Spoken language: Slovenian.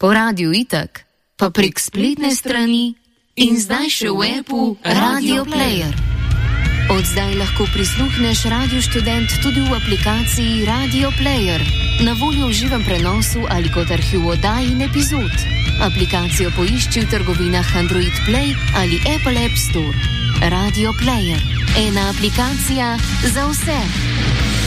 po radiju itak, pa prek spletne strani in zdaj še v appu Radio Player. Od zdaj lahko prisluhneš Radio Študent tudi v aplikaciji Radio Player, na voljo v živem prenosu ali kot arhiv oddaj in epizod. Aplikacijo poišči v trgovinah Android Play ali Apple App Store. Radio Player, ena aplikacija za vse.